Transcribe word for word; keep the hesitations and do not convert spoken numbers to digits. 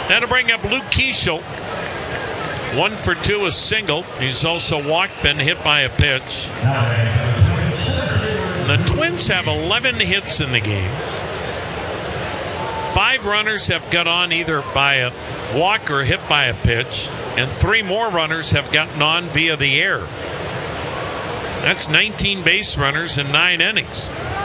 That'll bring up Luke Keeschel. One for two, a single. He's also walked, been hit by a pitch. The Twins have eleven hits in the game. Five runners have got on either by a walk or hit by a pitch, and three more runners have gotten on via the air. That's nineteen base runners in nine innings.